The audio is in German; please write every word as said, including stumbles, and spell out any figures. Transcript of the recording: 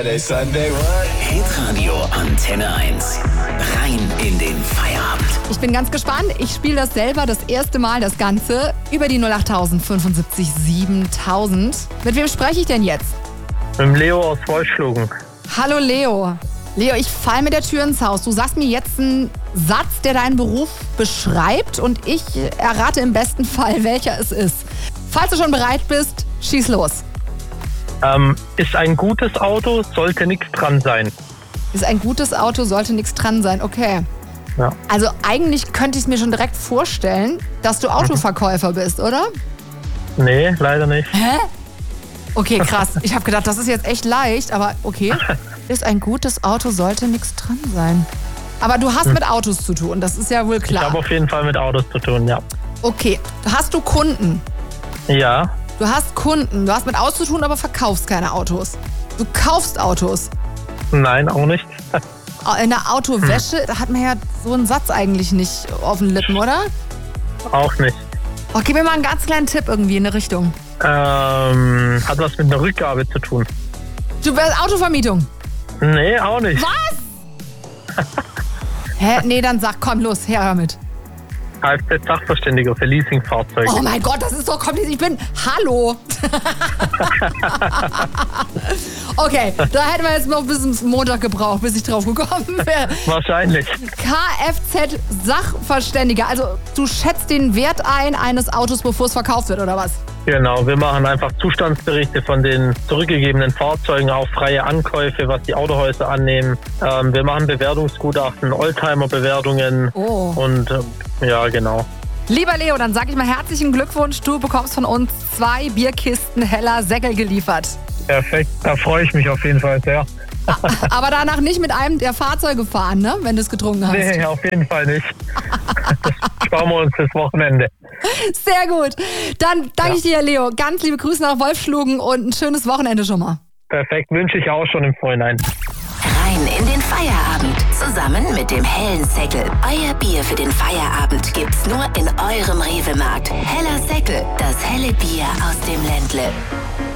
Hitradio Antenne eins. Rein in den Feierabend. Ich bin ganz gespannt. Ich spiele das selber das erste Mal, das Ganze, über die null acht fünfundsiebzig siebentausend. Mit wem spreche ich denn jetzt? Mit dem Leo aus Wolfschlugen. Hallo Leo. Leo, ich fall mit der Tür ins Haus. Du sagst mir jetzt einen Satz, der deinen Beruf beschreibt und ich errate im besten Fall, welcher es ist. Falls du schon bereit bist, schieß los. Ähm, ist ein gutes Auto, sollte nichts dran sein. Ist ein gutes Auto, sollte nichts dran sein. Okay. Ja. Also eigentlich könnte ich es mir schon direkt vorstellen, dass du Autoverkäufer bist, oder? Nee, leider nicht. Hä? Okay, krass. Ich habe gedacht, das ist jetzt echt leicht, aber okay. Ist ein gutes Auto, sollte nichts dran sein. Aber du hast mit Autos zu tun, das ist ja wohl klar. Ich habe auf jeden Fall mit Autos zu tun, ja. Okay, hast du Kunden? Ja. Du hast Kunden, du hast mit Autos zu tun, aber verkaufst keine Autos. Du kaufst Autos. Nein, auch nicht. In der Autowäsche, da hat man ja so einen Satz eigentlich nicht auf den Lippen, oder? Auch nicht. Oh, gib mir mal einen ganz kleinen Tipp irgendwie in eine Richtung. Ähm, hat was mit einer Rückgabe zu tun. Du wärst Autovermietung. Nee, auch nicht. Was? Hä? Nee, dann sag, komm, los, her damit. Kfz-Sachverständiger für Leasingfahrzeuge. Oh mein Gott, das ist so kompliziert. Ich bin, hallo. Okay, da hätten wir jetzt noch bis Montag gebraucht, bis ich drauf gekommen wäre. Wahrscheinlich. Kfz-Sachverständiger, also du schätzt den Wert ein eines Autos, bevor es verkauft wird, oder was? Genau, wir machen einfach Zustandsberichte von den zurückgegebenen Fahrzeugen, auch freie Ankäufe, was die Autohäuser annehmen. Ähm, wir machen Bewertungsgutachten, Oldtimer-Bewertungen Oh. und ähm, ja, genau. Lieber Leo, dann sage ich mal herzlichen Glückwunsch. Du bekommst von uns zwei Bierkisten Heller Säckel geliefert. Perfekt, da freue ich mich auf jeden Fall sehr. Aber danach nicht mit einem der Fahrzeuge fahren, ne? Wenn du es getrunken hast. Nee, auf jeden Fall nicht. Das sparen wir uns das Wochenende. Sehr gut. Dann danke Ja. ich dir, Leo. Ganz liebe Grüße nach Wolfschlugen und ein schönes Wochenende schon mal. Perfekt, wünsche ich auch schon im Vorhinein. Rein in den Feierabend. Zusammen mit dem hellen Säckel. Euer Bier für den Feierabend gibt's nur in eurem Rewe-Markt. Heller Säckel, das helle Bier aus dem Ländle.